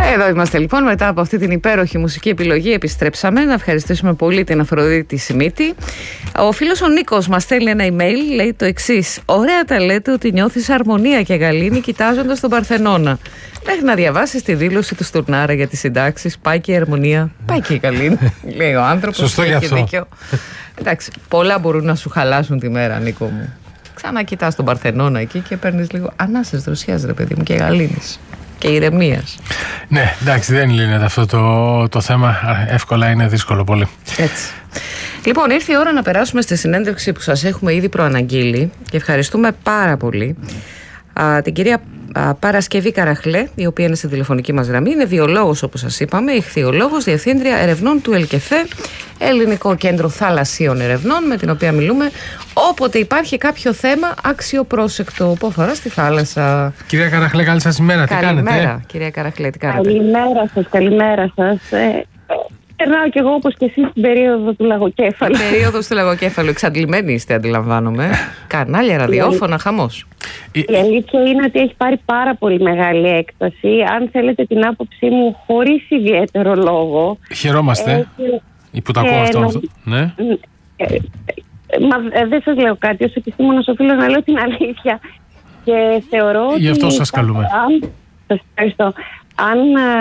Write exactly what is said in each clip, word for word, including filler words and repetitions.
Εδώ είμαστε λοιπόν μετά από αυτή την υπέροχη μουσική επιλογή. Επιστρέψαμε να ευχαριστήσουμε πολύ την Αφροδίτη Σιμίτη. Ο φίλος ο Νίκος μας στέλνει ένα email, λέει το εξής: ωραία τα λέτε ότι νιώθεις αρμονία και γαλήνη κοιτάζοντας τον Παρθενώνα. Μέχρι να διαβάσεις τη δήλωση του Στουρνάρα για τις συντάξεις, πάει και η αρμονία, πάει και η γαλήνη. Λέει ο άνθρωπος. Σωστό γι' αυτό. Δίκιο. Εντάξει, πολλά μπορούν να σου χαλάσουν τη μέρα, Νίκο μου. Ξανακοιτάς τον Παρθενώνα εκεί και παίρνεις λίγο ανάσες δροσιάς, ρε παιδί μου, και γαλήνης. Και ηρεμίας. Ναι, εντάξει, δεν λύνεται αυτό το, το θέμα. Εύκολα είναι δύσκολο πολύ. Έτσι. Λοιπόν, ήρθε η ώρα να περάσουμε στη συνέντευξη που σας έχουμε ήδη προαναγγείλει και ευχαριστούμε πάρα πολύ α, την κυρία α, Παρασκευή Καραχλέ, η οποία είναι στη τηλεφωνική μας γραμμή. Είναι βιολόγος, όπως σας είπαμε, ιχθυολόγος, διευθύντρια ερευνών του ΕΛΚΕΦΕ, Ελληνικό Κέντρο Θαλασσίων Ερευνών, με την οποία μιλούμε όποτε υπάρχει κάποιο θέμα αξιοπρόσεκτο που αφορά στη θάλασσα. Κυρία Καραχλέ, καλή σας ημέρα. Τι κάνετε? Καλημέρα, κυρία Καραχλέ, τι κάνετε? Καλημέρα σας, καλημέρα σας. Ε, περνάω κι εγώ όπως και εσείς την περίοδο του λαγοκέφαλου. Την περίοδο του λαγοκέφαλου. Εξαντλημένοι είστε, αντιλαμβάνομαι. Κανάλια, ραδιόφωνα, χαμός. Η αλήθεια είναι ότι έχει πάρει πάρα πολύ μεγάλη έκταση. Αν θέλετε την άποψή μου, χωρίς ιδιαίτερο λόγο. Χαιρόμαστε. Ε, που τα ακούω αυτό. Νομ... Ναι. Ε, μα δεν σας λέω κάτι. Ως επιστήμονας οφείλω να λέω την αλήθεια. Και θεωρώ ότι... Γι' αυτό σας καλούμε. Αν... Σας ευχαριστώ. Αν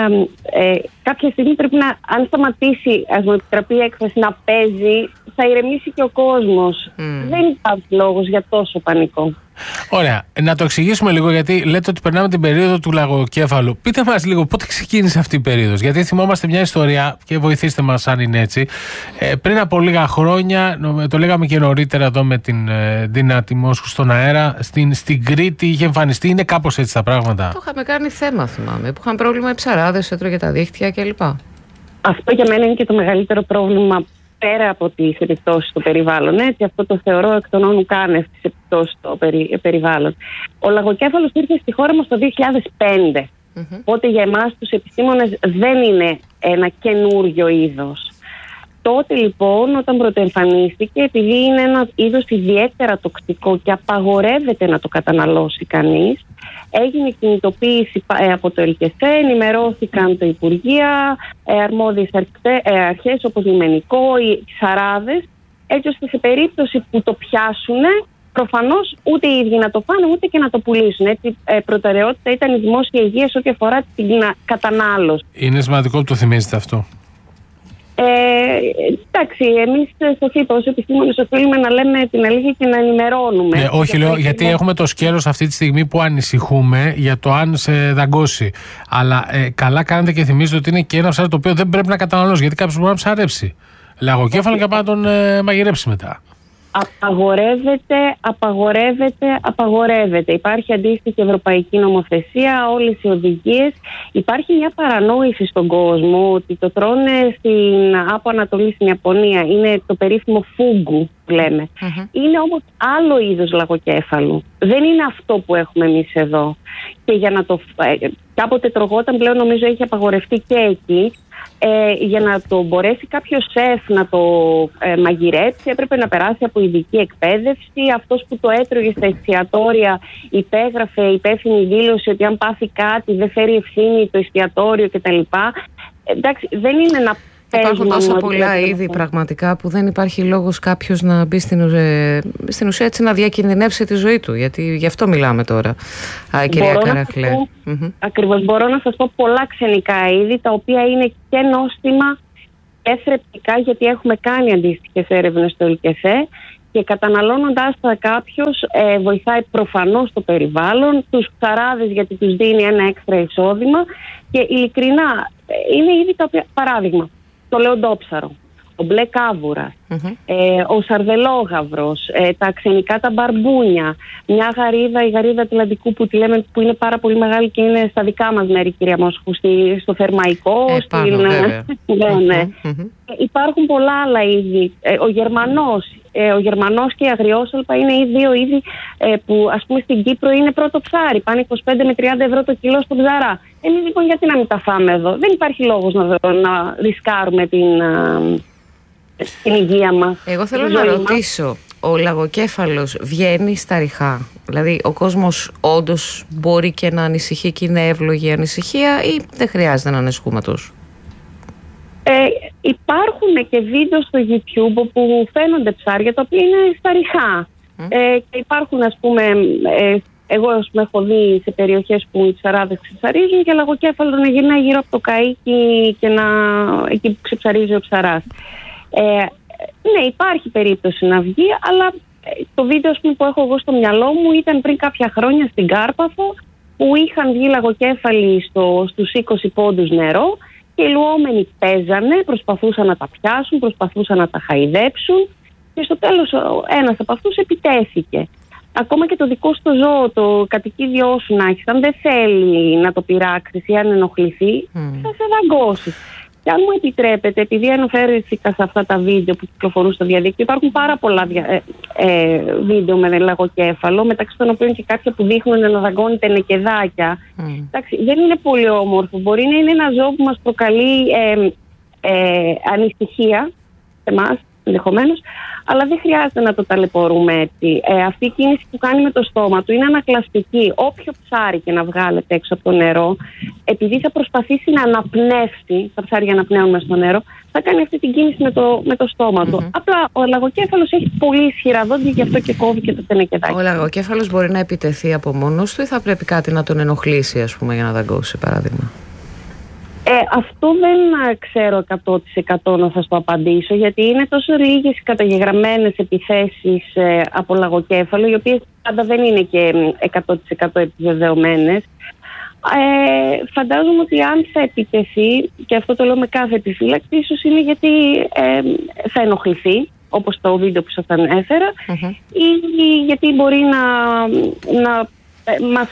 ε, κάποια στιγμή πρέπει να, αν σταματήσει, ας μου επιτραπεί η έκφραση, να παίζει, θα ηρεμήσει και ο κόσμος. Mm. Δεν υπάρχει λόγος για τόσο πανικό. Ωραία. Να το εξηγήσουμε λίγο, γιατί λέτε ότι περνάμε την περίοδο του λαγοκέφαλου. Πείτε μας λίγο πότε ξεκίνησε αυτή η περίοδος. Γιατί θυμόμαστε μια ιστορία, και βοηθήστε μας αν είναι έτσι. Ε, πριν από λίγα χρόνια, το λέγαμε και νωρίτερα εδώ με την ε, Ντίνα Τιμόσχου στον αέρα, στην, στην Κρήτη είχε εμφανιστεί. Είναι κάπως έτσι τα πράγματα? Το είχαμε κάνει θέμα, θυμάμαι. Που είχαν πρόβλημα οι ψαράδες, έτρωγε τα δίχτυα κλπ. Αυτό για μένα είναι και το μεγαλύτερο πρόβλημα. Πέρα από τις επιπτώσεις στο περιβάλλον, έτσι, αυτό το θεωρώ εκ των όνου κάνευ τις επιπτώσεις στο περι, περιβάλλον. Ο λαγοκέφαλος ήρθε στη χώρα μας το δύο χιλιάδες πέντε. Mm-hmm. Οπότε για εμάς τους επιστήμονες δεν είναι ένα καινούριο είδος. Τότε λοιπόν, όταν πρωτοεμφανίστηκε, επειδή είναι ένα είδος ιδιαίτερα τοξικό και απαγορεύεται να το καταναλώσει κανείς, έγινε κινητοποίηση από το ΕΛΚΕΦΕ, ενημερώθηκαν τα Υπουργεία, αρμόδιες αρχές όπως λιμενικό, οι ψαράδες, έτσι ώστε σε περίπτωση που το πιάσουν, προφανώς ούτε οι ίδιοι να το φάνε ούτε και να το πουλήσουν. Έτσι, προτεραιότητα ήταν η δημόσια υγεία σε ό,τι αφορά την κατανάλωση. Είναι σημαντικό που το θυμίζετε αυτό. Ε, εντάξει, εμείς στο ΦΥΠΑ ως επιστήμονες οφείλουμε να λέμε την αλήθεια και να ενημερώνουμε. Ναι, όχι, λέω, γιατί έχουμε το σκέλος αυτή τη στιγμή που ανησυχούμε για το αν σε δαγκώσει. Αλλά ε, καλά κάνετε και θυμίζετε ότι είναι και ένα ψάρι το οποίο δεν πρέπει να καταναλώσει. Γιατί κάποιος μπορεί να ψαρέψει λαγοκέφαλο και να τον ε, μαγειρέψει μετά. Απαγορεύεται, απαγορεύεται, απαγορεύεται. Υπάρχει αντίστοιχη ευρωπαϊκή νομοθεσία, όλες οι οδηγίες. Υπάρχει μια παρανόηση στον κόσμο ότι το τρώνε στην από Ανατολή, στην Ιαπωνία. Είναι το περίφημο φούγκου που λέμε. Mm-hmm. Είναι όμως άλλο είδος λαγοκέφαλου. Δεν είναι αυτό που έχουμε εμείς εδώ. Και για να το... Κάποτε τρογόταν, πλέον νομίζω έχει απαγορευτεί και εκεί. Ε, για να το μπορέσει κάποιο σεφ να το ε, μαγειρέψει, έπρεπε να περάσει από ειδική εκπαίδευση. Αυτός που το έτρωγε στα εστιατόρια υπέγραφε υπεύθυνη δήλωση ότι αν πάθει κάτι δεν φέρει ευθύνη το εστιατόριο κτλ. Ε, εντάξει, δεν είναι να Υπάρχουν τόσα πολλά είδη πραγματικά που δεν υπάρχει λόγος κάποιος να μπει στην, ουζε... στην ουσία έτσι να διακινδυνεύσει τη ζωή του. Γιατί γι' αυτό μιλάμε τώρα, Α, κυρία Καραχλέ. Mm-hmm. Ακριβώς, μπορώ να σας πω πολλά ξενικά είδη τα οποία είναι και νόστιμα και θρεπτικά, γιατί έχουμε κάνει αντίστοιχες έρευνες στο ΕΛΚΕΦΕ και καταναλώνοντας τα κάποιος ε, βοηθάει προφανώς το περιβάλλον, τους ψαράδες γιατί τους δίνει ένα έξτρα εισόδημα και ειλικρινά ε, είναι είδη τα οποία, παράδειγμα, το λεοντόψαρο, ο μπλε κάβουρας, mm-hmm. ε, ο σαρδελόγαυρος, ε, τα ξενικά τα μπαρμπούνια, μια γαρίδα, η γαρίδα Ατλαντικού που τη λέμε που είναι πάρα πολύ μεγάλη και είναι στα δικά μας μέρη, κυρία Μόσχου, στη, στο Θερμαϊκό, ε, στην... ναι, ναι. Mm-hmm. Ε, υπάρχουν πολλά άλλα είδη. Ε, ο Γερμανός, ε, ο Γερμανός και η αγριόσαλπα είναι οι δύο είδη ε, που ας πούμε στην Κύπρο είναι πρώτο ψάρι, πάνε είκοσι πέντε με τριάντα ευρώ το κιλό στον ψαρά. Εμείς λοιπόν γιατί να μην τα φάμε εδώ? Δεν υπάρχει λόγος να, να ρισκάρουμε την, α, την υγεία μας. Εγώ θέλω να ρωτήσω, ο λαγοκέφαλος βγαίνει στα ριχά? Δηλαδή ο κόσμος όντως μπορεί και να ανησυχεί και είναι εύλογη ανησυχία, ή δεν χρειάζεται να ανησυχούμε τόσο? Ε, υπάρχουν και βίντεο στο YouTube όπου φαίνονται ψάρια τα οποία είναι στα ριχά. Mm. Ε, και υπάρχουν, ας πούμε, ε, εγώ ας πούμε, έχω δει σε περιοχές που οι ψαράδες ξεψαρίζουν και λαγοκέφαλο να γυρνάει γύρω από το καΐκι και να, εκεί που ξεψαρίζει ο ψαράς. Ε, ναι, υπάρχει περίπτωση να βγει, αλλά το βίντεο πούμε, που έχω εγώ στο μυαλό μου ήταν πριν κάποια χρόνια στην Κάρπαθο, που είχαν βγει λαγοκέφαλοι στο, στους είκοσι πόντους νερό και οι λουόμενοι παίζανε, προσπαθούσαν να τα πιάσουν, προσπαθούσαν να τα χαϊδέψουν και στο τέλος ένας από αυτούς επιτέθηκε. Ακόμα και το δικό σου το ζώο, το κατοικίδιό σου να έχεις, αν δεν θέλει να το πειράξεις ή αν ενοχληθεί, mm. θα σε δαγκώσει. Και αν μου επιτρέπετε, επειδή αναφέρθηκα σε αυτά τα βίντεο που κυκλοφορούν στο διαδίκτυο, υπάρχουν πάρα πολλά δια, ε, ε, βίντεο με λαγοκέφαλο, μεταξύ των οποίων και κάποια που δείχνουν να δαγκώνεται νεκεδάκια. Mm. Εντάξει, δεν είναι πολύ όμορφο. Μπορεί να είναι ένα ζώο που μας προκαλεί ε, ε, ανησυχία σε εμάς, ενδεχομένως, αλλά δεν χρειάζεται να το ταλαιπωρούμε έτσι. Ε, αυτή η κίνηση που κάνει με το στόμα του είναι ανακλαστική. Όποιο ψάρι και να βγάλετε έξω από το νερό, επειδή θα προσπαθήσει να αναπνεύσει, τα ψάρια αναπνέουν μέσα στο νερό, θα κάνει αυτή την κίνηση με το, με το στόμα του. Mm-hmm. Απλά ο λαγοκέφαλος έχει πολύ ισχυρά δόντια, γι' αυτό και κόβει και το τενεκεδάκι. Ο λαγοκέφαλος μπορεί να επιτεθεί από μόνος του ή θα πρέπει κάτι να τον ενοχλήσει, ας πούμε, για να δαγκώσει, παράδειγμα? Ε, αυτό δεν ξέρω εκατό τοις εκατό να σας το απαντήσω, γιατί είναι τόσο λίγες οι καταγεγραμμένες επιθέσεις ε, από λαγοκέφαλο, οι οποίες πάντα δεν είναι και εκατό τοις εκατό επιβεβαιωμένες. Ε, φαντάζομαι ότι αν θα επιτεθεί, και αυτό το λέω με κάθε επιφύλαξη, ίσως είναι γιατί ε, θα ενοχληθεί, όπως το βίντεο που σας ανέφερα, mm-hmm. ή γιατί μπορεί να... να μας,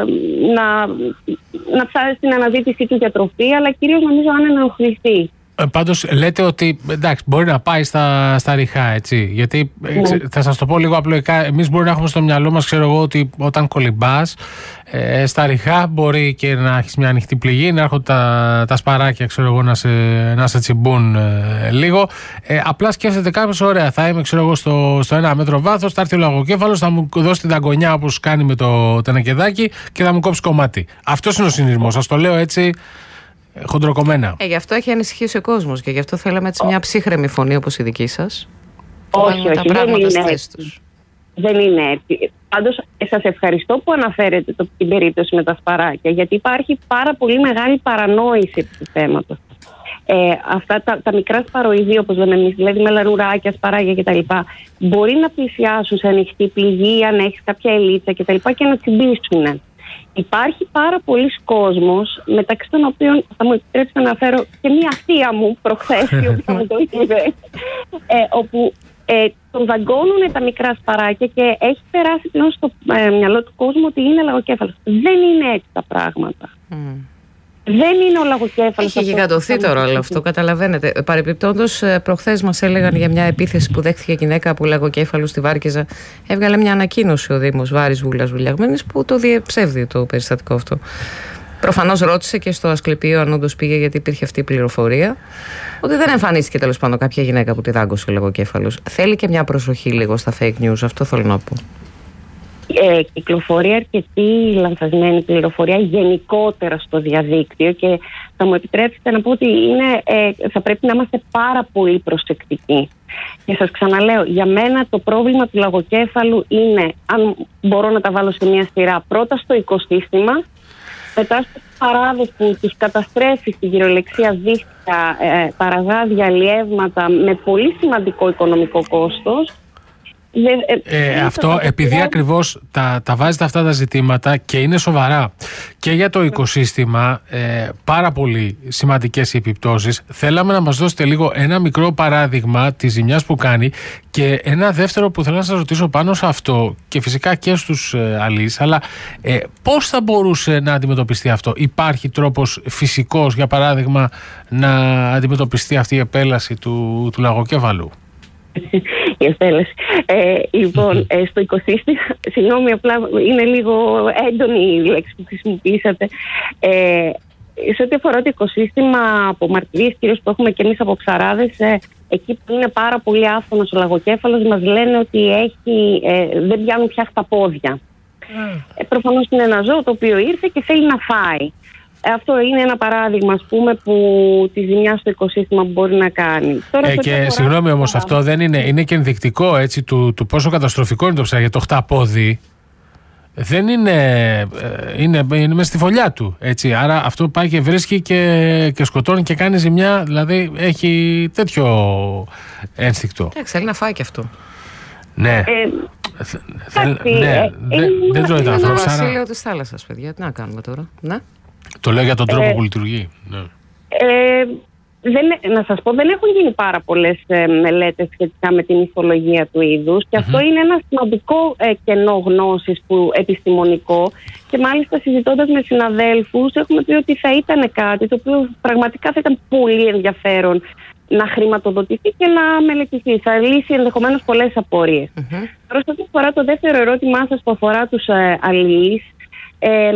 να, να ψάρει στην αναζήτηση του για τροφή, αλλά κυρίως νομίζω αν ενοχληθεί. Ε, πάντως λέτε ότι εντάξει, μπορεί να πάει στα, στα ριχά, έτσι. Γιατί ναι. ξε, θα σας το πω λίγο απλοϊκά. Εμείς μπορεί να έχουμε στο μυαλό μας, ξέρω εγώ, ότι όταν κολυμπάς ε, στα ριχά μπορεί και να έχεις μια ανοιχτή πληγή, να έρχονται τα, τα σπαράκια, ξέρω εγώ, να σε, να σε τσιμπούν ε, λίγο. Ε, απλά σκέφτεται κάποιος, ωραία, θα είμαι, ξέρω εγώ, στο, στο ένα μέτρο βάθος, θα έρθει ο λαγοκέφαλος, θα μου δώσει την δαγκονιά όπως κάνει με το τενεκεδάκι και θα μου κόψει κομμάτι. Αυτός είναι ο συνειρμός. Σας το λέω έτσι. Χοντροκομμένα. Ε, γι' αυτό έχει ανησυχήσει ο κόσμος και γι' αυτό θέλαμε έτσι μια ψύχρεμη φωνή όπως η δική σας. Όχι, όχι, δεν είναι έτσι. Δεν είναι έτσι. Πάντως, σας ευχαριστώ που αναφέρετε το, την περίπτωση με τα σπαράκια, γιατί υπάρχει πάρα πολύ μεγάλη παρανόηση επί του θέματος. Ε, αυτά τα, τα μικρά σπαροειδή, όπως λέμε εμείς, δηλαδή μελανουράκια, σπαράγια κτλ., μπορεί να πλησιάσουν σε ανοιχτή πληγή, αν έχεις κάποια ελίτσα κτλ., και να τσιμπήσουν. Υπάρχει πάρα πολλοί κόσμος, μεταξύ των οποίων θα μου επιτρέψετε να αναφέρω και μία θεία μου προχθές, η οποία μου το είπε, ε, όπου ε, τον δαγκώνουν τα μικρά σπαράκια και έχει περάσει πλέον στο ε, μυαλό του κόσμου ότι είναι λαγοκέφαλος. Δεν είναι έτσι τα πράγματα. Mm. Δεν είναι ο λαγοκέφαλος. Έχει γιγαντωθεί τώρα όλο αυτό, καταλαβαίνετε. Παρεπιπτόντως, προχθές μας έλεγαν για μια επίθεση που δέχτηκε γυναίκα από λαγοκέφαλο στη Βάρκηζα. Έβγαλε μια ανακοίνωση ο Δήμος Βάρης Βούλας Βουλιαγμένης που το διεψεύδει το περιστατικό αυτό. Προφανώς ρώτησε και στο Ασκληπείο αν όντως πήγε, γιατί υπήρχε αυτή η πληροφορία. Ότι δεν εμφανίστηκε τέλος πάντων κάποια γυναίκα που τη δάγκωσε ο λαγοκέφαλος. Θέλει και μια προσοχή λίγο στα fake news, αυτό θέλω να πω. Ε, κυκλοφορεί αρκετή λανθασμένη πληροφορία γενικότερα στο διαδίκτυο και θα μου επιτρέψετε να πω ότι είναι, ε, θα πρέπει να είμαστε πάρα πολύ προσεκτικοί. Και σας ξαναλέω, για μένα το πρόβλημα του λαγοκέφαλου είναι, αν μπορώ να τα βάλω σε μια σειρά, πρώτα στο οικοσύστημα, μετά στους παράδες που τους καταστρέφει στην κυριολεξία δίχτυα, ε, παραγάδια, αλλιεύματα με πολύ σημαντικό οικονομικό κόστος. Ε, ε, αυτό επειδή ακριβώς τα, τα βάζετε αυτά τα ζητήματα και είναι σοβαρά και για το οικοσύστημα, ε, πάρα πολύ σημαντικές οι επιπτώσεις. Θέλαμε να μας δώσετε λίγο ένα μικρό παράδειγμα της ζημιάς που κάνει και ένα δεύτερο που θέλω να σας ρωτήσω πάνω σε αυτό και φυσικά και στους ε, αλείς, αλλά ε, πώς θα μπορούσε να αντιμετωπιστεί αυτό? Υπάρχει τρόπος φυσικός, για παράδειγμα, να αντιμετωπιστεί αυτή η επέλαση του, του λαγοκέφαλου? Η επέλαση. Ε, λοιπόν, ε, στο οικοσύστημα, συγγνώμη, απλά είναι λίγο έντονη η λέξη που χρησιμοποιήσατε. Ε, σε ό,τι αφορά το οικοσύστημα από μαρτυρίες κυρίως που έχουμε και εμείς από ψαράδες, ε, εκεί που είναι πάρα πολύ άφθονος ο λαγοκέφαλος, μας λένε ότι έχει, ε, δεν πιάνουν πια στα πόδια. Mm. Ε, προφανώς είναι ένα ζώο το οποίο ήρθε και θέλει να φάει. Ε, αυτό είναι ένα παράδειγμα, ας πούμε, που τη ζημιά στο οικοσύστημα που μπορεί να κάνει. Τώρα, ε, και συγγνώμη όμως, αυτό δεν είναι, είναι και ενδεικτικό έτσι, του, του πόσο καταστροφικό είναι το ψάρι, το χταπόδι. Δεν είναι, είναι, είναι μες στη φωλιά του, έτσι. Άρα αυτό πάει και βρίσκει και, και σκοτώνει και κάνει ζημιά, δηλαδή έχει τέτοιο ένστικτο. Εντάξει, θέλει να φάει και αυτό. Ναι. Ε, Θέλ, ναι, ε, δεν, δεν τρώει τα ανθρώπους. Είναι ένα βασίλειο της θάλασσας, παιδιά. Τι να κάνουμε τώρα. Ναι. Το λέω για τον τρόπο ε, που λειτουργεί. Ναι. Ε, δεν, να σας πω, δεν έχουν γίνει πάρα πολλές ε, μελέτες σχετικά με την ηθολογία του είδους και mm-hmm. αυτό είναι ένα σημαντικό ε, κενό γνώσης που, επιστημονικό, και μάλιστα συζητώντας με συναδέλφους έχουμε πει ότι θα ήταν κάτι το οποίο πραγματικά θα ήταν πολύ ενδιαφέρον να χρηματοδοτηθεί και να μελετηθεί. Θα λύσει ενδεχομένως πολλές απορίες. Mm-hmm. Τώρα, σε ό,τι αφορά το δεύτερο ερώτημά σας που αφορά τους ε, αλληλείς, ε,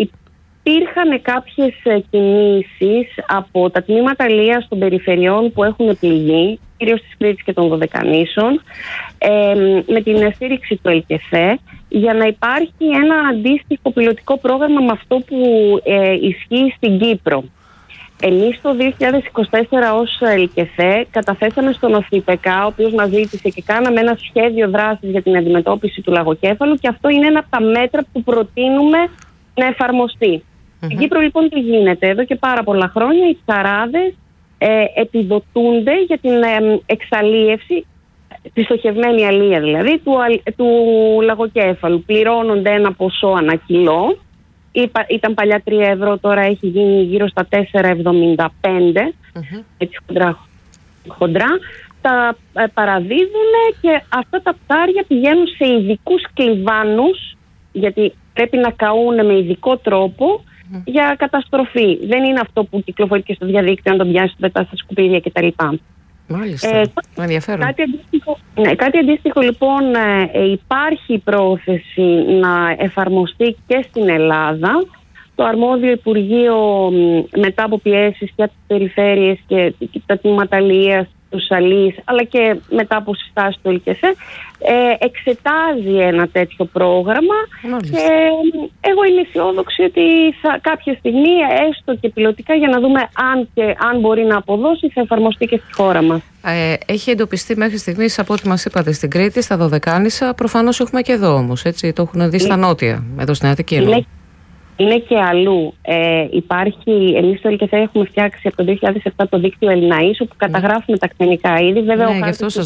υπήρχαν κάποιες κινήσεις από τα τμήματα αλίας των περιφερειών που έχουν πληγεί, κυρίως της Κρήτης και των Δωδεκανήσων, ε, με την στήριξη του ΕΛΚΕΘΕ, για να υπάρχει ένα αντίστοιχο πιλωτικό πρόγραμμα με αυτό που ε, ισχύει στην Κύπρο. Εμείς το δύο χιλιάδες είκοσι τέσσερα ως ΕΛΚΕΘΕ καταθέσαμε στον ΟΘΙΠΕΚΑ, ο οποίος μας ζήτησε, και κάναμε ένα σχέδιο δράσης για την αντιμετώπιση του λαγοκέφαλου, και αυτό είναι ένα από τα μέτρα που προτείνουμε να εφαρμοστεί. Mm-hmm. Στην Κύπρο λοιπόν τι γίνεται? Εδώ και πάρα πολλά χρόνια οι ψαράδες ε, επιδοτούνται για την ε, εξαλίευση, τη στοχευμένη αλία δηλαδή, του, του λαγοκέφαλου. Πληρώνονται ένα ποσό ανά κιλό. Ήταν παλιά τρία ευρώ, τώρα έχει γίνει γύρω στα τέσσερα εβδομήντα πέντε, mm-hmm. έτσι χοντρά, χοντρά. Τα ε, παραδίδουν και αυτά τα ψάρια πηγαίνουν σε ειδικούς κλιβάνους, γιατί πρέπει να καούν με ειδικό τρόπο mm. για καταστροφή. Δεν είναι αυτό που κυκλοφορεί και στο διαδίκτυο, αν τον πιάσει, το πετάς στα σκουπίδια κτλ. Μάλιστα. Ε, ενδιαφέρον. Κάτι αντίστοιχο, ναι, κάτι αντίστοιχο λοιπόν ε, υπάρχει πρόθεση να εφαρμοστεί και στην Ελλάδα. Το αρμόδιο Υπουργείο, μετά από πιέσεις και από τις περιφέρειες και, και τα τμήματα αλίας, τους αλείς, αλλά και μετά από συστάσεις του ΕΛΚΕΘΕ, ε, εξετάζει ένα τέτοιο πρόγραμμα. Μάλιστα. Και ε, εγώ είμαι αισιόδοξη ότι θα, κάποια στιγμή, έστω και πιλωτικά, για να δούμε αν, και, αν μπορεί να αποδώσει, θα εφαρμοστεί και στη χώρα μας. Ε, έχει εντοπιστεί μέχρι στιγμής, από ό,τι μας είπατε, στην Κρήτη, στα Δωδεκάνησα. Προφανώς έχουμε και εδώ όμως, έτσι, το έχουν δει στα νότια, εδώ στην Αττική. Είναι, είναι και αλλού. Ε, υπάρχει, εμείς στο ΕΛΚΕΘΕ έχουμε φτιάξει από το δύο χιλιάδες επτά το δίκτυο Ελληναΐς, όπου καταγράφουμε τα κτηνικά είδη. Βέβαια, ναι, ο, χάρτης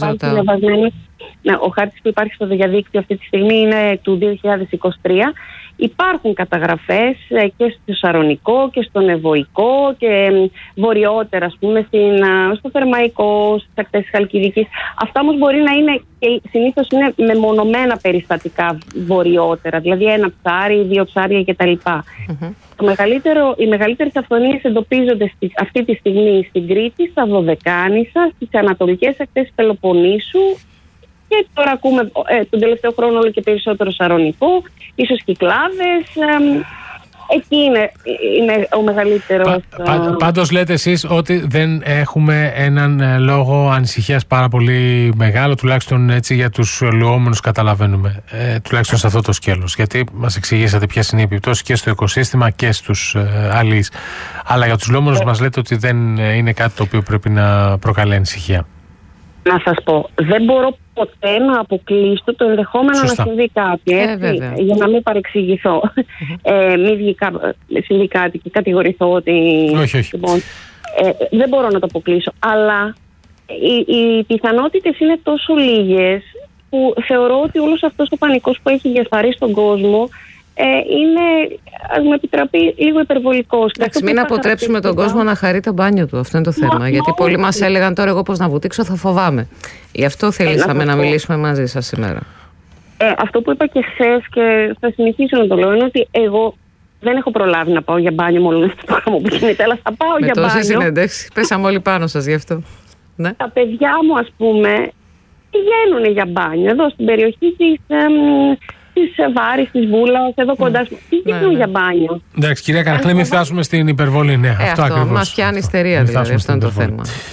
ναι, ο χάρτης που υπάρχει στο διαδίκτυο αυτή τη στιγμή είναι του δύο χιλιάδες είκοσι τρία. Υπάρχουν καταγραφές και στο Σαρονικό και στον Ευωικό και βορειότερα, ας πούμε, στην, στο Θερμαϊκό, στις ακτές της Χαλκιδικής. Αυτά όμως μπορεί να είναι, και συνήθως είναι μεμονωμένα περιστατικά βορειότερα, δηλαδή ένα ψάρι, δύο ψάρια κτλ. Mm-hmm. Το μεγαλύτερο, οι μεγαλύτερες αυθονίες εντοπίζονται στη, αυτή τη στιγμή στην Κρήτη, στα Δωδεκάνησα, στις ανατολικές ακτές της Πελοποννήσου. Και τώρα ακούμε ε, τον τελευταίο χρόνο όλο και περισσότερο Σαρονικό, ίσως Κυκλάδες. Ε, εκεί είναι, είναι ο μεγαλύτερος. Πα, πα, πάντως λέτε εσείς ότι δεν έχουμε έναν λόγο ανησυχίας πάρα πολύ μεγάλο, τουλάχιστον έτσι για τους λουόμενους καταλαβαίνουμε, ε, τουλάχιστον σε αυτό το σκέλος. Γιατί μας εξηγήσατε ποιες είναι οι επιπτώσεις και στο οικοσύστημα και στους ε, αλείς. Αλλά για τους λουόμενους ε. μας λέτε ότι δεν είναι κάτι το οποίο πρέπει να προκαλεί ανησυχία. Να σας πω, δεν μπορώ ποτέ να αποκλείσω το ενδεχόμενο Σωστά. να συμβεί κάτι, έτσι, ε, για να μην παρεξηγηθώ. ε, μην βγει συμβεί κάτι και κατηγορηθώ ότι... Όχι, όχι. Λοιπόν, ε, δεν μπορώ να το αποκλείσω, αλλά οι, οι πιθανότητες είναι τόσο λίγες που θεωρώ ότι όλος αυτός ο πανικός που έχει διασπαρεί στον κόσμο Ε, είναι, ας μου επιτραπεί, λίγο υπερβολικός. Εντάξει, μην αποτρέψουμε τον κόσμο να χαρεί το μπάνιο του. Αυτό είναι το θέμα. Μα, γιατί πολλοί μας έλεγαν τώρα, εγώ πώς να βουτήξω, θα φοβάμαι. Γι' αυτό θελήσαμε ε, να, να μιλήσουμε μαζί σας σήμερα. Ε, αυτό που είπα και χθες και θα συνεχίσω να το λέω είναι ότι εγώ δεν έχω προλάβει να πάω για μπάνιο με όλο αυτό το πράγμα που γίνεται, αλλά θα πάω με για μπάνιο. Με τόσες συνεντεύξεις, πέσαμε όλοι πάνω σας γι' αυτό. Ναι. Τα παιδιά μου, ας πούμε, πηγαίνουν για μπάνιο εδώ στην περιοχή της... Εμ, της Βάρης, της Βούλας, εδώ κοντά σου. Τι γίνουν για μπάνιο. Εντάξει, κυρία Καραχλέ, μην φτάσουμε στην υπερβολή. Ναι, ε, αυτό, αυτό ακριβώς. Μας πιάνει ιστερία, δηλαδή. Αυτό είναι το θέμα.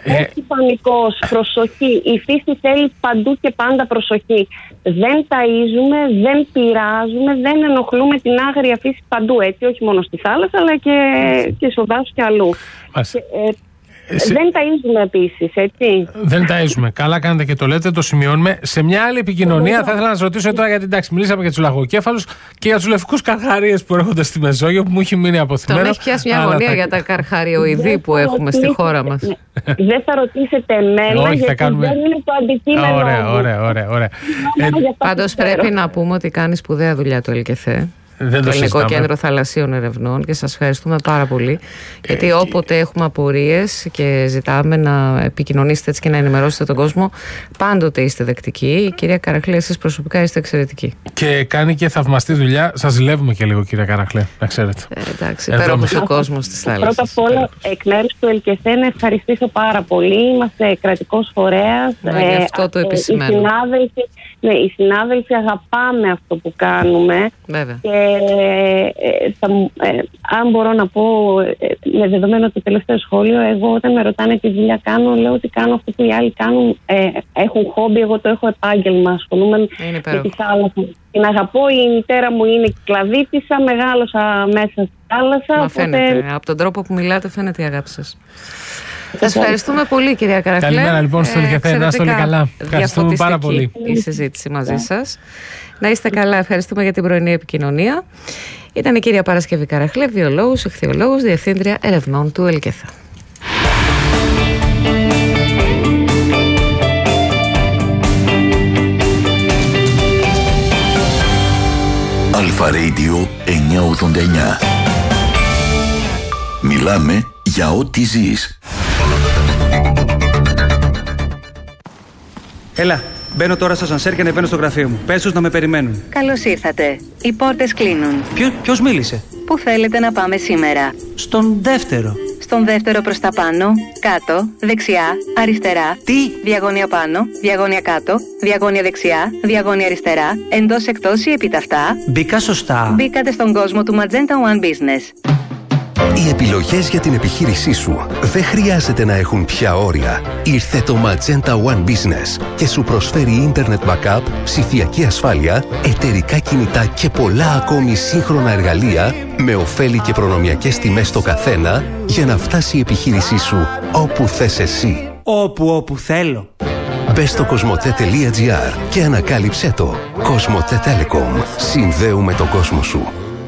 Ε... Όχι πανικός, προσοχή. Η φύση θέλει παντού και πάντα προσοχή. Δεν ταΐζουμε, δεν πειράζουμε, δεν ενοχλούμε την άγρια φύση παντού, έτσι, όχι μόνο στη θάλασσα, αλλά και, και στο δάσος και αλλού. Και, ε, Σε... Δεν ταΐζουμε επίσης, έτσι. Δεν ταΐζουμε. Καλά κάνετε και το λέτε, το σημειώνουμε. Σε μια άλλη επικοινωνία θα ήθελα να σας ρωτήσω τώρα, γιατί εντάξει, μιλήσαμε για τους λαγοκέφαλους και για τους λευκούς καρχαρίες που έρχονται στη Μεσόγειο, που μου έχει μείνει αποθυμένο. Τον έχει πιάσει μια αγωνία θα... για τα καρχαριοειδή που έχουμε στη χώρα μας. Δεν θα ρωτήσετε εμένα, όχι, γιατί κάνουμε... δεν είναι το αντικείμενο. Ωραία, ωραία, ωραία, ωραία. ε, Πάντως πρέπει να πούμε ότι κάνει σπουδαία δουλειά το ΕΛΚΕΘΕ. Δεν το Ελληνικό Κέντρο Θαλασσίων Ερευνών, και σας ευχαριστούμε πάρα πολύ, γιατί ε, όποτε έχουμε απορίες και ζητάμε να επικοινωνήσετε έτσι και να ενημερώσετε τον κόσμο, πάντοτε είστε δεκτικοί. Κυρία Καραχλέ, εσείς προσωπικά είστε εξαιρετικοί. Και κάνει και θαυμαστή δουλειά. Σας ζηλεύουμε και λίγο, κυρία Καραχλέ, να ξέρετε. Ε, εντάξει, υπέροχος ο κόσμος της θάλασσας. Πρώτα απ' όλα, εκ μέρους του ΕΛΚΕΘΕ, να ευχαριστήσω πάρα πολύ. Είμαστε κρατικός φορέας. Ε, γι' αυτό το επισημαίνω. Οι συνάδελφοι, ναι, οι συνάδελφοι αγαπάμε αυτό που κάνουμε. Βέβαια. Και ε, θα, ε, αν μπορώ να πω, ε, με δεδομένο το τελευταίο σχόλιο, εγώ όταν με ρωτάνε τι δουλειά κάνω, λέω ότι κάνω αυτό που οι άλλοι κάνουν. Ε, έχουν χόμπι, εγώ το έχω επάγγελμα. Ασχολούμαι με τη θάλασσα. Την αγαπώ, η μητέρα μου είναι κλαδίτισσα, μεγάλωσα μέσα στη θάλασσα. Μα φαίνεται, οπότε... από τον τρόπο που μιλάτε φαίνεται η αγάπη σας. Σας ευχαριστούμε πολύ, κυρία Καραχλέ. Καλημέρα λοιπόν στο ΕΛΚΕΘΕ, να είστε όλοι καλά. Ευχαριστούμε πάρα πολύ η συζήτηση μαζί σας. Να είστε καλά, ευχαριστούμε για την πρωινή επικοινωνία. Ήταν η κυρία Παρασκευή Καραχλέ, βιολόγος, ηχθειολόγος, διευθύντρια ερευνών του ΕΛΚΕΘΕ. Αλφα Radio εννιακόσια ογδόντα εννιά. Μιλάμε για ό,τι ζεις. Έλα, μπαίνω τώρα στο ασανσέρ και ανεβαίνω στο γραφείο μου. Πες τους να με περιμένουν. Καλώς ήρθατε. Οι πόρτες κλείνουν. Ποιο, ποιος μίλησε? Πού θέλετε να πάμε σήμερα? Στον δεύτερο. Στον δεύτερο προς τα πάνω, κάτω, δεξιά, αριστερά. Τι? Διαγώνια πάνω, διαγώνια κάτω, διαγώνια δεξιά, διαγώνια αριστερά, εντός εκτός ή επιταυτά. Μπήκα σωστά. Μπήκατε στον κόσμο του Magenta One Business. Οι επιλογές για την επιχείρησή σου δεν χρειάζεται να έχουν πια όρια. Ήρθε το Magenta One Business και σου προσφέρει Internet Backup, ψηφιακή ασφάλεια, εταιρικά κινητά και πολλά ακόμη σύγχρονα εργαλεία με ωφέλη και προνομιακές τιμές στο καθένα για να φτάσει η επιχείρησή σου όπου θες εσύ. Όπου όπου θέλω. Μπες στο κοσμοτέ τελεία τζι άρ και ανακάλυψέ το. Κοσμοτέ Telecom. Συνδέουμε τον κόσμο σου.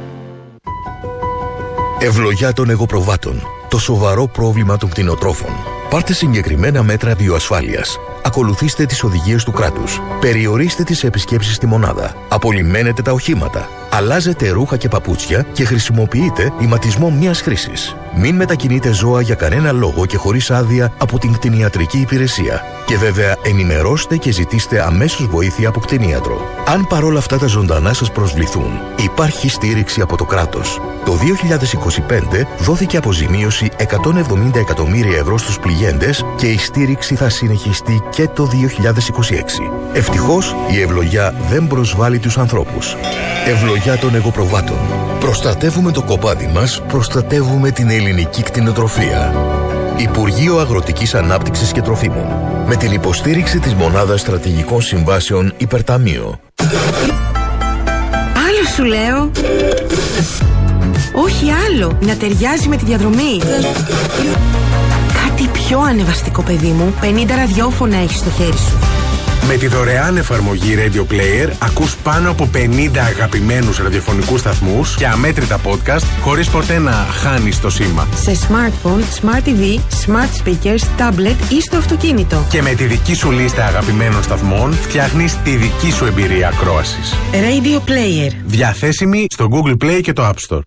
Ευλογιά των εγωπροβάτων. Το σοβαρό πρόβλημα των κτηνοτρόφων. Πάρτε συγκεκριμένα μέτρα βιοασφάλειας. Ακολουθήστε τις οδηγίες του κράτους. Περιορίστε τις επισκέψεις στη μονάδα. Απολυμμένετε τα οχήματα. Αλλάζετε ρούχα και παπούτσια και χρησιμοποιείτε ηματισμό μιας χρήσης. Μην μετακινείτε ζώα για κανένα λόγο και χωρίς άδεια από την κτηνιατρική υπηρεσία. Και βέβαια ενημερώστε και ζητήστε αμέσως βοήθεια από κτηνίατρο. Αν παρόλα αυτά τα ζωντανά σας προσβληθούν, υπάρχει στήριξη από το κράτος. Το δύο χιλιάδες είκοσι πέντε δόθηκε αποζημίωση εκατόν εβδομήντα εκατομμύρια ευρώ στους πληγέντες και η στήριξη θα συνεχιστεί και το δύο χιλιάδες είκοσι έξι. Ευτυχώς η ευλογιά δεν προσβάλλει τους ανθρώπους. Ευλογιά των εγωπροβάτων. Προστατεύουμε το κοπάδι μας, προστατεύουμε την ελληνική κτηνοτροφία. Υπουργείο Αγροτικής Ανάπτυξης και Τροφίμων. Με την υποστήριξη της Μονάδας Στρατηγικών Συμβάσεων Υπερταμείο. Άλλο σου λέω. Όχι άλλο. Να ταιριάζει με τη διαδρομή. Κάτι πιο ανεβαστικό, παιδί μου. πενήντα ραδιόφωνα έχεις στο χέρι σου. Με τη δωρεάν εφαρμογή Radio Player ακούς πάνω από πενήντα αγαπημένους ραδιοφωνικούς σταθμούς και αμέτρητα podcast χωρίς ποτέ να χάνεις το σήμα. Σε smartphone, smart τι βι, smart speakers, tablet ή στο αυτοκίνητο. Και με τη δική σου λίστα αγαπημένων σταθμών φτιάχνεις τη δική σου εμπειρία ακρόασης. Radio Player. Διαθέσιμη στο Google Play και το App Store.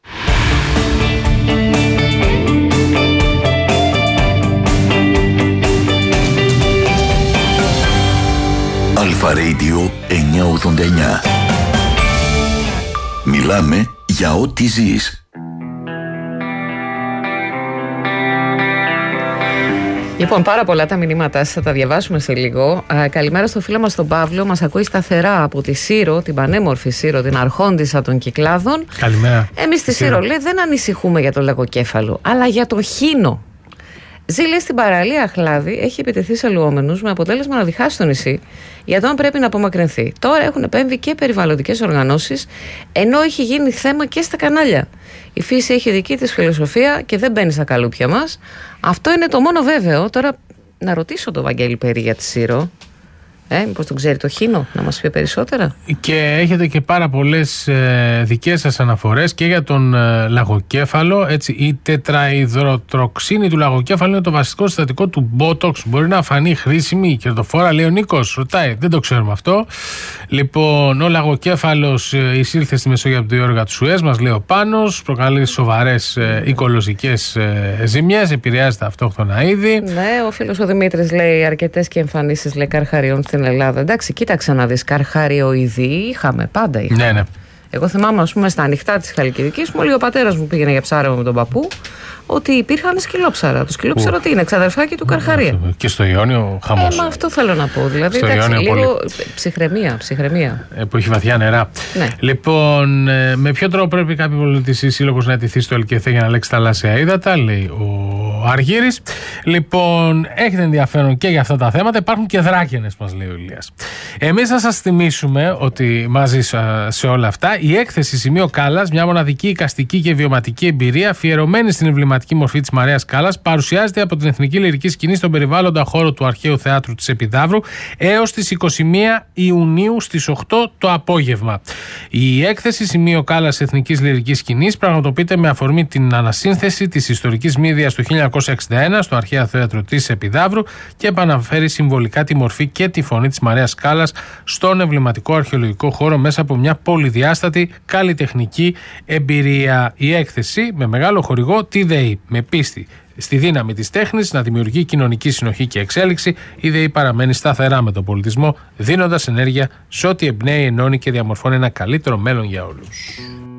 Αλφα Radio εννιακόσια ογδόντα εννιά. Μιλάμε για ό,τι ζεις. Λοιπόν, πάρα πολλά τα μηνύματά σας, θα τα διαβάσουμε σε λίγο. Α, καλημέρα στο φίλο μας τον Παύλο, μας ακούει σταθερά από τη Σύρο, την πανέμορφη Σύρο, την αρχόντισσα των Κυκλάδων. Καλημέρα. Εμείς στη Σύρο, λέει, δεν ανησυχούμε για το λαγοκέφαλο, αλλά για το χήνο. Ζει στην παραλία Αχλάδη, έχει επιτεθεί σε λουόμενους με αποτέλεσμα να διχάσει το νησί για το αν πρέπει να απομακρυνθεί. Τώρα έχουν επέμβει και περιβαλλοντικές οργανώσεις, ενώ έχει γίνει θέμα και στα κανάλια. Η φύση έχει δική της φιλοσοφία και δεν μπαίνει στα καλούπια μας. Αυτό είναι το μόνο βέβαιο. Τώρα να ρωτήσω τον Βαγγέλη Περί για τη Σύρο. Ε, μήπως τον ξέρει το Χίνο, να μας πει περισσότερα. Και έχετε και πάρα πολλές ε, δικές σας αναφορές και για τον ε, λαγοκέφαλο. Έτσι, η τετραϊδροτροξίνη του λαγοκέφαλου είναι το βασικό συστατικό του Botox. Μπορεί να φανεί χρήσιμη, κερδοφόρα, λέει ο Νίκος. Ρωτάει, δεν το ξέρουμε αυτό. Λοιπόν, ο λαγοκέφαλος ε, εισήλθε στη Μεσόγειο από το διόρυγα του Σουέζ, μας λέει ο Πάνος. Προκαλεί σοβαρές ε, οικολογικές ε, ζημιές, επηρεάζει τα αυτόχθονα είδη. Ναι, ο φίλος ο Δημήτρης λέει αρκετές και εμφανίσεις, λέει, καρχαριών στην Ελλάδα. Εντάξει, κοίταξε να δεις, καρχαριοειδή είχαμε, πάντα είχαμε. Ναι, ναι. Εγώ θυμάμαι, ας πούμε, στα ανοιχτά της Χαλκιδικής μου, λέει ο πατέρας μου πήγαινε για ψάρεμα με τον παππού, ότι υπήρχαν σκυλόψαρα. Το σκυλόψαρο τι είναι, ξαδερφάκι του καρχαρία. Και στο Ιόνιο χαμός. Ε, μα αυτό θέλω να πω. Δηλαδή, στο εντάξει, Ιόνιο λίγο πολύ. ψυχραιμία, ψυχραιμία. Ε, που έχει βαθιά νερά. Ναι. Λοιπόν, ε, με ποιο τρόπο πρέπει κάποιο πολιτιστή σύλλογο να αιτηθεί στο ΕΛΚΕΘΕ για να λέξει θαλάσσια ύδατα, λέει ο Αργύρης. Λοιπόν, έχετε ενδιαφέρον και για αυτά τα θέματα. Υπάρχουν και δράκενες, μας λέει ο Ηλίας. Εμείς θα σας θυμίσουμε ότι μαζί σε όλα αυτά η έκθεση Σημείο Κάλλας, μια μοναδική εικαστική και βιωματική εμπειρία αφιερωμένη στην εμβληματική μορφή της Μαρέας Κάλλας, παρουσιάζεται από την Εθνική Λυρική Σκηνή στον περιβάλλοντα χώρο του Αρχαίου Θεάτρου της Επιδαύρου έως τις είκοσι μία Ιουνίου στις οκτώ το απόγευμα. Η έκθεση Σημείο Κάλλας Εθνικής Λυρικής Σκηνής πραγματοποιείται με αφορμή την ανασύνθεση της ιστορικής μύδιας του χίλια εννιακόσια εξήντα ένα στο Αρχαίο Θέατρο της Επιδαύρου και επαναφέρει συμβολικά τη μορφή και τη φωνή της Μαρέας Κάλλας στον εμβληματικό αρχαιολογικό χώρο μέσα από μια πολυδιάστατη καλλιτεχνική εμπειρία. Η έκθεση με μεγάλο χορηγό τη ΔΕΗ, με πίστη στη δύναμη της τέχνης να δημιουργεί κοινωνική συνοχή και εξέλιξη. Η ΔΕΗ παραμένει σταθερά με τον πολιτισμό, δίνοντας ενέργεια σε ό,τι εμπνέει, ενώνει και διαμορφώνει ένα καλύτερο μέλλον για όλους.